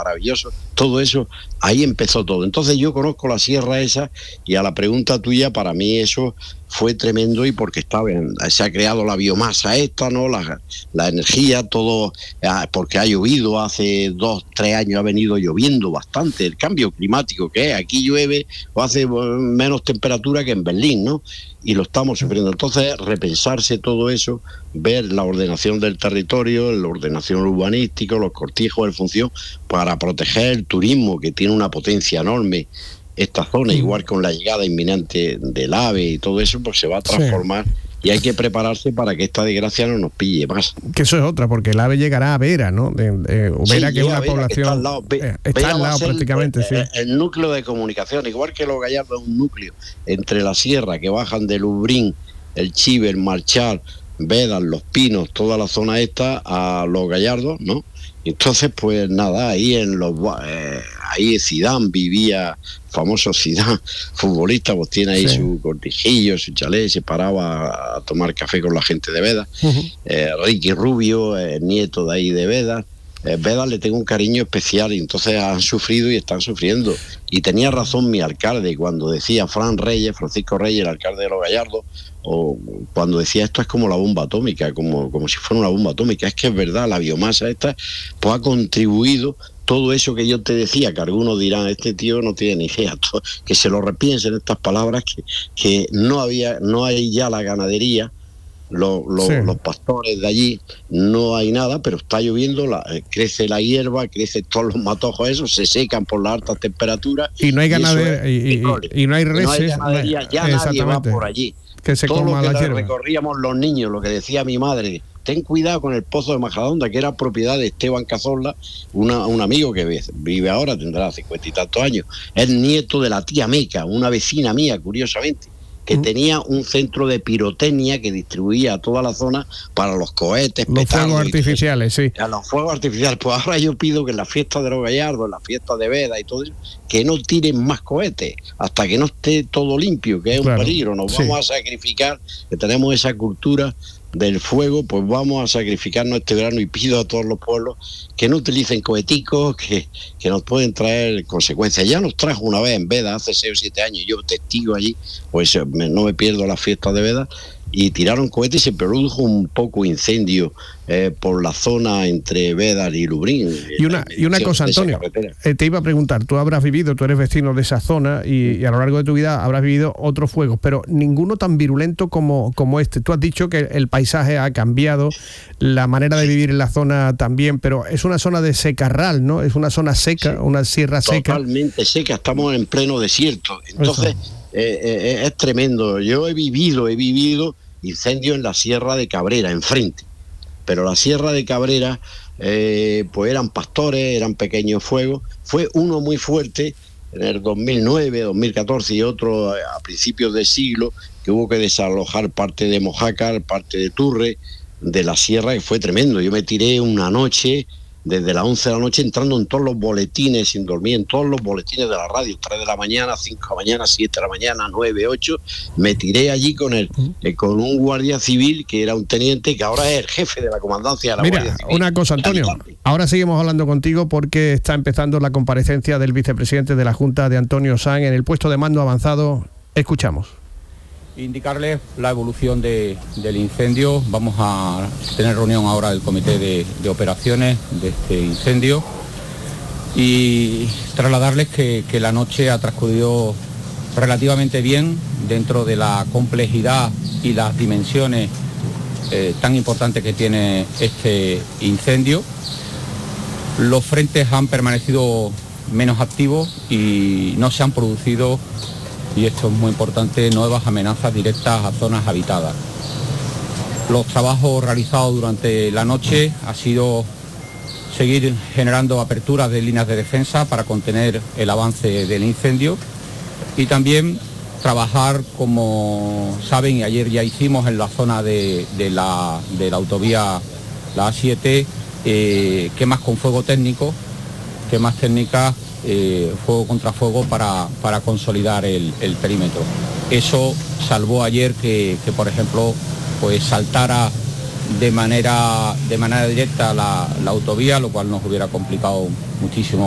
maravilloso, todo eso, ahí empezó todo. Entonces yo conozco la sierra esa, y a la pregunta tuya, para mí eso fue tremendo, y porque se ha creado la biomasa esta, ¿no? La energía, todo, porque ha llovido hace 2-3 años, ha venido lloviendo bastante, el cambio climático que es, aquí llueve o hace menos temperatura que en Berlín, ¿no? Y lo estamos sufriendo. Entonces, repensarse todo eso, ver la ordenación del territorio, la ordenación urbanística, los cortijos en función, para proteger el turismo, que tiene una potencia enorme. Esta zona, igual con la llegada inminente del AVE y todo eso, pues se va a transformar. Sí. Y hay que prepararse para que esta desgracia no nos pille más. Que eso es otra, porque el AVE llegará a Vera, ¿no? Vera, que es una población... Que está al lado prácticamente, sí. El núcleo de comunicación, igual que Los Gallardos, es un núcleo entre la sierra, que bajan de Lumbrín, el Chive, el Marchal, Vedas, Los Pinos, toda la zona esta, a Los Gallardos, ¿no? Entonces, pues nada, ahí ahí Zidane vivía, famoso Zidane, futbolista, pues tiene ahí su cortijillo, su chalet, se paraba a tomar café con la gente de Vedas. Ricky Rubio, nieto de ahí de Vedas. Vedas le tengo un cariño especial, y entonces han sufrido y están sufriendo. Y tenía razón mi alcalde cuando decía, Francisco Reyes, el alcalde de Los Gallardos, o cuando decía, esto es como la bomba atómica, como si fuera una bomba atómica. Es que es verdad, la biomasa esta pues ha contribuido, todo eso que yo te decía, que algunos dirán, este tío no tiene ni idea, que se lo repiensen estas palabras, que no hay ya la ganadería, los pastores de allí, no hay nada, pero está lloviendo, crece la hierba, crecen todos los matojos esos, se secan por las altas temperaturas, y no hay ganadería, y no hay reses, no hay ganadería, ya nadie va por allí. Que se todo coma lo que la hierba. Recorríamos los niños, lo que decía mi madre, ten cuidado con el pozo de Majadahonda, que era propiedad de Esteban Cazorla, un amigo que vive ahora, tendrá 50 y tantos años, es nieto de la tía Meca, una vecina mía, curiosamente, que tenía un centro de pirotecnia que distribuía a toda la zona para los cohetes, los fuegos artificiales, sí. A los fuegos artificiales. Pues ahora yo pido que en la fiesta de Los Gallardos, en la fiesta de Veda y todo eso, que no tiren más cohetes hasta que no esté todo limpio, que es un peligro. Nos vamos a sacrificar, que tenemos esa cultura del fuego, pues vamos a sacrificarnos este verano, y pido a todos los pueblos que no utilicen coheticos que nos pueden traer consecuencias. Ya nos trajo una vez en Veda hace 6 o 7 años, yo testigo allí, pues no me pierdo las fiestas de Veda, y tiraron cohetes y se produjo un poco incendio por la zona entre Vedar y Lumbrín. Y una cosa, Antonio, te iba a preguntar, tú eres vecino de esa zona, y a lo largo de tu vida habrás vivido otros fuegos, pero ninguno tan virulento como este. Tú has dicho que el paisaje ha cambiado, la manera de vivir en la zona también, pero es una zona de secarral, ¿no? Es una zona seca, una sierra seca. Totalmente seca, estamos en pleno desierto. Entonces, es tremendo. Yo he vivido incendios en la Sierra de Cabrera, enfrente. Pero la Sierra de Cabrera, pues eran pastores, eran pequeños fuegos. Fue uno muy fuerte en el 2009, 2014 y otro a principios del siglo, que hubo que desalojar parte de Mojácar, parte de Turre, de la sierra, que fue tremendo. Yo me tiré una noche, desde las 11 de la noche, entrando en todos los boletines, sin dormir, en todos los boletines de la radio, 3 de la mañana, 5 de la mañana, 7 de la mañana, 9, 8, me tiré allí con un guardia civil, que era un teniente, que ahora es el jefe de la comandancia de la Guardia Civil. Una cosa, Antonio, ahora seguimos hablando contigo porque está empezando la comparecencia del vicepresidente de la Junta, de Antonio Sanz, en el puesto de mando avanzado. Escuchamos. Indicarles la evolución del incendio. Vamos a tener reunión ahora del comité de operaciones de este incendio, y trasladarles que la noche ha transcurrido relativamente bien dentro de la complejidad y las dimensiones tan importantes que tiene este incendio. Los frentes han permanecido menos activos y no se han producido, y esto es muy importante, nuevas amenazas directas a zonas habitadas. Los trabajos realizados durante la noche ha sido seguir generando aperturas de líneas de defensa para contener el avance del incendio, y también trabajar, como saben, y ayer ya hicimos en la zona de la autovía, la A7, quemas con fuego técnico, quemas técnicas, fuego contra fuego para consolidar el perímetro. Eso salvó ayer que por ejemplo, pues saltara de manera directa la autovía, lo cual nos hubiera complicado muchísimo